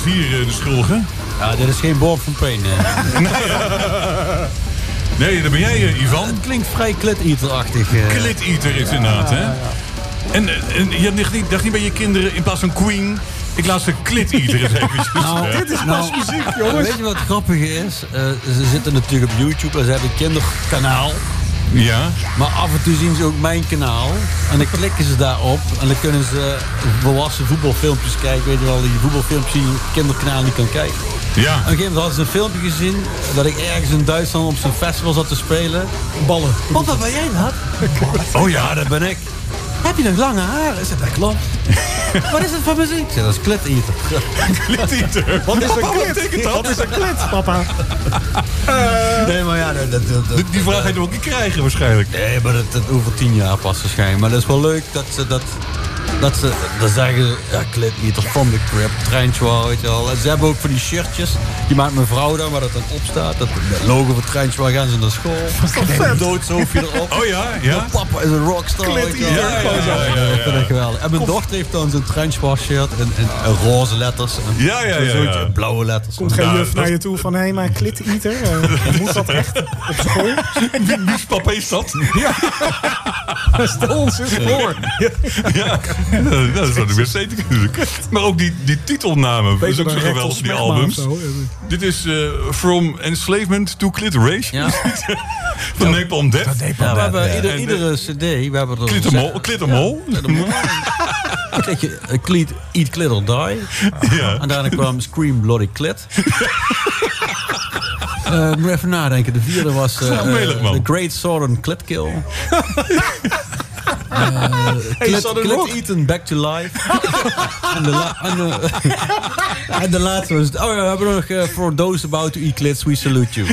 hier de schuldige. Ja, dit is geen Born from Pain. Nee, dat ben jij, Ivan. Het klinkt vrij Clit-Eater-achtig. Clit-Eater is inderdaad, hè? En je dacht niet bij je kinderen, in plaats van Queen... Ik laat ze Clit-Eater eens eventjes. Dit is pas muziek, jongens. Weet je wat grappig is? Ze zitten natuurlijk op YouTube en ze hebben een kinderkanaal. Ja. Maar af en toe zien ze ook mijn kanaal. En dan klikken ze daarop. En dan kunnen ze volwassen voetbalfilmpjes kijken. Weet je wel, die voetbalfilmpjes die je kinderkanaal niet kan kijken. Ja. En op een gegeven moment hadden ze een filmpje gezien dat ik ergens in Duitsland op zo'n festival zat te spelen. Ballen. Papa, ben jij dat? Oh ja, dat ben ik. Heb je nog lange haar? Is dat klopt? Wat is dat voor muziek? Ik zeg, dat is Clit-Eater. Clit-Eater. Wat is een klit? Wat is een klit, papa? Nee, maar ja, Die vraag ga je ook niet krijgen waarschijnlijk. nee, maar dat over 10 jaar pas waarschijnlijk. Maar dat is wel leuk dat ze dat zeggen, ja, Clit-Eater van de Crib, Trenchwar, weet je wel. En ze hebben ook van die shirtjes, die maakt mijn vrouw dan, waar dat dan op staat. Dat logo van Trenchwar, gaan ze naar school. Doodshoofdje erop. Oh ja, ja. Papa is een rockstar. weet je wel. Ja. Dat vind ik geweldig. En mijn dochter heeft dan zo'n Trenchwar shirt en roze letters. En Ja. zo'n blauwe letters. Komt geen juf naar je toe van, hé, maar Clit-Eater, moet dat echt op school? Wie's papa is dat? Stel ons eens voor. Ja, dat is ook weer zeker natuurlijk. Maar ook die titelnamen, dat is ook zo geweldig, die albums. Dit is From Enslavement to Clitoration. Ja. Van Napalm Death. Ja, we hebben iedere cd, we hebben er... Clittermol. Dan krijg je Eat Clit or Die. Ja. En daarna kwam Scream Bloody Clit. Moet even nadenken. De vierde was The Great Southern Clit Kill. Clit Eaten Back to Life. en de laatste was... Oh ja, we hebben nog For Those About to Eat Clits, We Salute You.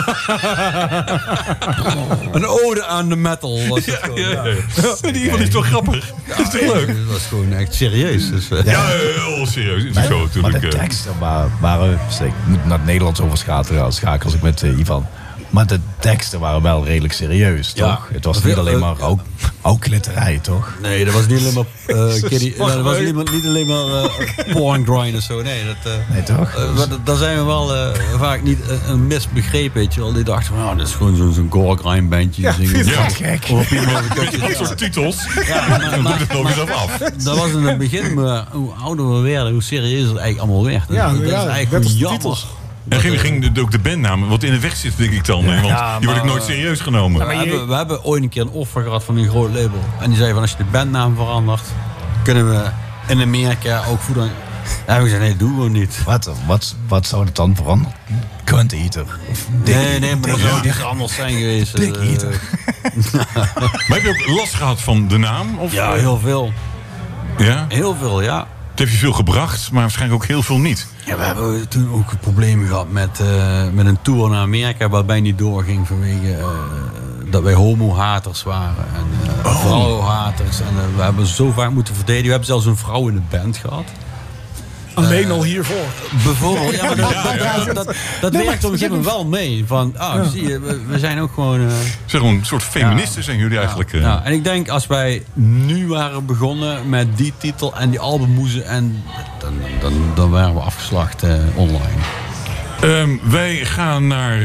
Een ode aan de metal was het gewoon. Ja. Die iemand is toch grappig? Dat is toch leuk? Dat was gewoon echt serieus. Dus, Ja, heel serieus. Het is zo natuurlijk. Maar de teksten waren... Ik moet naar het Nederlands overschakelen als ik met Ivan. Maar de teksten waren wel redelijk serieus, toch? Ja. Het was niet alleen maar ook klitterij, toch? Nee, dat was niet alleen maar dat was niet alleen maar porn grind of zo. Nee, Nee, toch? daar zijn we wel vaak niet een misbegreep, weet je wel. Die dachten van, dat is gewoon zo'n gore grind bandje. Ja, vind je Ja. dat gek? Dat soort titels. Ja, Dan doet het nog eens af. dat was in het begin, maar hoe ouder we werden, hoe serieus het eigenlijk allemaal werd. Ja, dat is net eigenlijk als de jammer. titels. En ging ook de bandnaam wat in de weg zit, denk ik dan. Want die word ik nooit serieus genomen. We hebben ooit een keer een offer gehad van een groot label. En die zei van, als je de bandnaam verandert, kunnen we in Amerika ook voeden. En we gezegd, nee, doen we niet. Wat zou het dan veranderen? Cunt Eater. Nee, maar dat zou niet anders zijn geweest. Dick Eater. Maar heb je ook last gehad van de naam? Of, Ja, heel veel. Ja? Heel veel, ja. Het heeft je veel gebracht, maar waarschijnlijk ook heel veel niet. Ja, we hebben toen ook problemen gehad met een tour naar Amerika, waarbij niet doorging vanwege dat wij homo-haters waren. En vrouwenhaters. En we hebben zo vaak moeten verdedigen. We hebben zelfs een vrouw in de band gehad. Alleen al hiervoor. Bijvoorbeeld, ja, maar dat werkt op een gegeven moment wel mee. Van, zie je, we zijn ook gewoon... Zeg gewoon een soort feministen zijn jullie eigenlijk. Ja, en ik denk als wij nu waren begonnen met die titel en die albummoezen, en dan waren we afgeslacht online. Wij gaan naar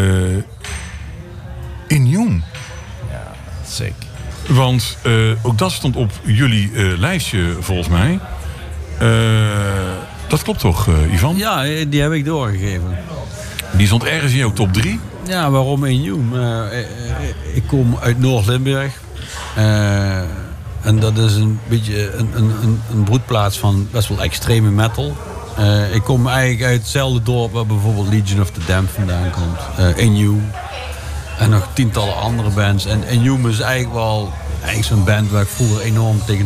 Inhume. Ja, sick. Want ook dat stond op jullie lijstje volgens mij. Dat klopt toch, Ivan? Ja, die heb ik doorgegeven. Die stond ergens in jouw top 3. Ja, waarom Inhume? Ik kom uit Noord-Limburg. En dat is een beetje een broedplaats van best wel extreme metal. Ik kom eigenlijk uit hetzelfde dorp waar bijvoorbeeld Legion of the Damned vandaan komt. Inhume. En nog tientallen andere bands. En Inhume is eigenlijk zo'n band waar ik vroeger enorm tegen